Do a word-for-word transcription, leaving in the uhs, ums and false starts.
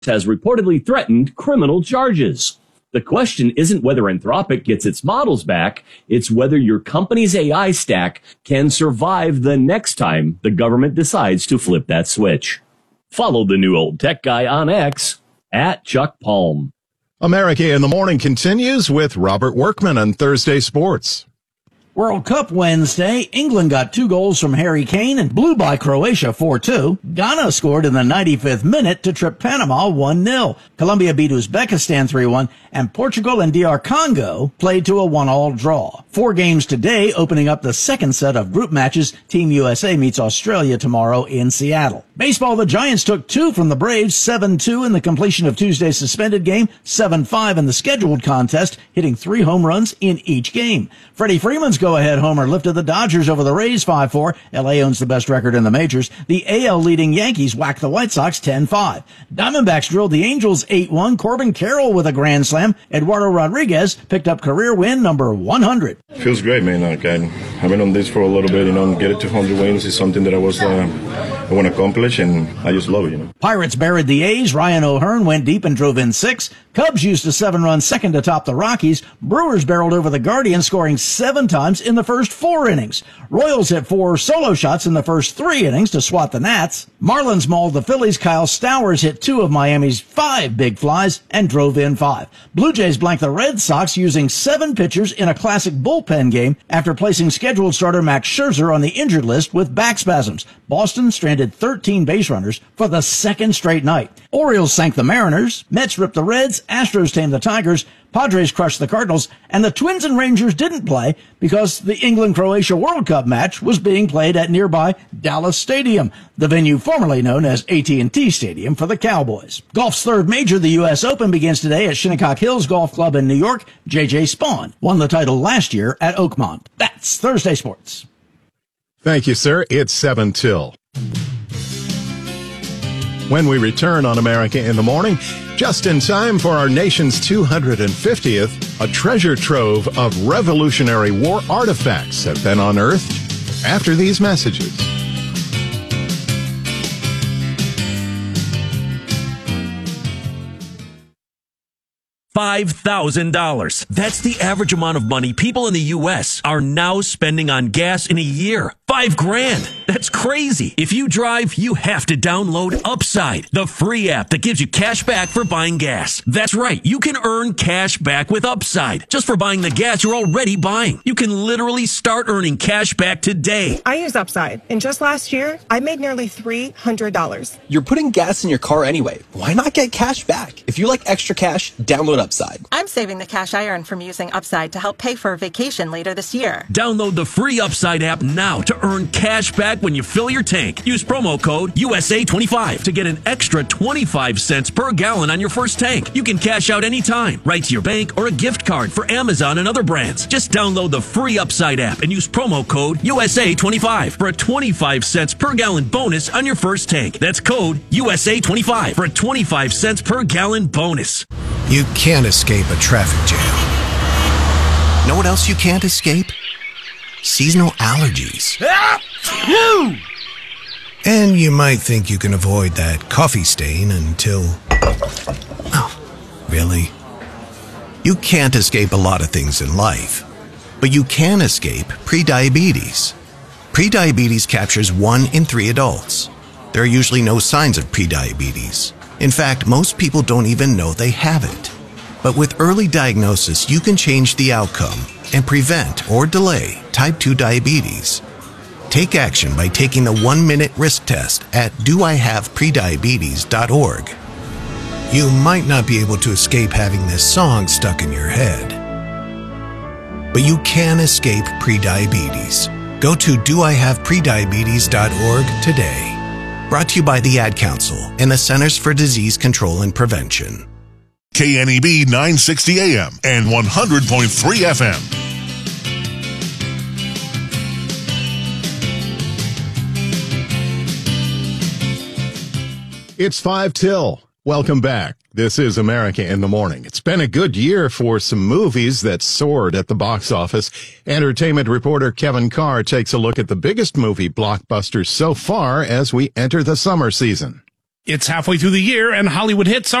has reportedly threatened criminal charges. The question isn't whether Anthropic gets its models back, it's whether your company's A I stack can survive the next time the government decides to flip that switch. Follow the new old tech guy on X at Chuck Palm. America in the Morning continues with Robert Workman on Thursday Sports. World Cup Wednesday, England got two goals from Harry Kane and blew by Croatia four two. Ghana scored in the ninety-fifth minute to trip Panama one nil. Colombia beat Uzbekistan three one, and Portugal and D R Congo played to a one-all draw. Four games today, opening up the second set of group matches. Team U S A meets Australia tomorrow in Seattle. Baseball, the Giants took two from the Braves, seven two in the completion of Tuesday's suspended game, seven five in the scheduled contest, hitting three home runs in each game. Freddie Freeman's go-ahead homer lifted the Dodgers over the Rays five four. L A owns the best record in the majors. The A L leading Yankees whacked the White Sox ten five. Diamondbacks drilled the Angels eight one. Corbin Carroll with a grand slam. Eduardo Rodriguez picked up career win number one hundred. Feels great, man. Like, I, I've been on this for a little bit, you know, get it to one hundred wins is something that I was, uh, I want to accomplish, and I just love it, you know. Pirates buried the A's. Ryan O'Hearn went deep and drove in six. Cubs used a seven-run second to top the Rockies. Brewers barreled over the Guardians, scoring seven times in the first four innings. Royals hit four solo shots in the first three innings to swat the Nats. Marlins mauled the Phillies. Kyle Stowers hit two of Miami's five big flies and drove in five. Blue Jays blanked the Red Sox using seven pitchers in a classic bullpen game after placing scheduled starter Max Scherzer on the injured list with back spasms. Boston stranded thirteen base runners for the second straight night. Orioles sank the Mariners. Mets ripped the Reds. Astros tamed the Tigers. Padres crushed the Cardinals, and the Twins and Rangers didn't play because the England-Croatia World Cup match was being played at nearby Dallas Stadium, the venue formerly known as A T and T Stadium for the Cowboys. Golf's third major, the U S Open, begins today at Shinnecock Hills Golf Club in New York. J J Spawn won the title last year at Oakmont. That's Thursday Sports. Thank you, sir. It's seven till. When we return on America in the Morning, just in time for our nation's two hundred fiftieth, a treasure trove of Revolutionary War artifacts have been unearthed after these messages. five thousand dollars. That's the average amount of money people in the U S are now spending on gas in a year. Five grand. That's crazy. If you drive, you have to download Upside, the free app that gives you cash back for buying gas. That's right. You can earn cash back with Upside just for buying the gas you're already buying. You can literally start earning cash back today. I use Upside, and just last year, I made nearly three hundred dollars. You're putting gas in your car anyway. Why not get cash back? If you like extra cash, download Upside. I'm saving the cash I earn from using Upside to help pay for a vacation later this year. Download the free Upside app now to earn cash back when you fill your tank. Use promo code U S A twenty-five to get an extra twenty-five cents per gallon on your first tank. You can cash out anytime, right to your bank or a gift card for Amazon and other brands. Just download the free Upside app and use promo code U S A twenty-five for a twenty-five cents per gallon bonus on your first tank. That's code U S A twenty-five for a twenty-five cents per gallon bonus. You can't escape a traffic jam. Know what else you can't escape? Seasonal allergies. And you might think you can avoid that coffee stain until... Oh, really? You can't escape a lot of things in life, but you can escape prediabetes. Prediabetes captures one in three adults. There are usually no signs of prediabetes. In fact, most people don't even know they have it. But with early diagnosis, you can change the outcome and prevent or delay type two diabetes. Take action by taking the one-minute risk test at do I have prediabetes dot org. You might not be able to escape having this song stuck in your head, but you can escape prediabetes. Go to do I have prediabetes dot org today. Brought to you by the Ad Council and the Centers for Disease Control and Prevention. K N E B nine sixty A M and one hundred point three F M. It's five till. Welcome back. This is America in the Morning. It's been a good year for some movies that soared at the box office. Entertainment reporter Kevin Carr takes a look at the biggest movie blockbusters so far as we enter the summer season. It's halfway through the year, and Hollywood Hits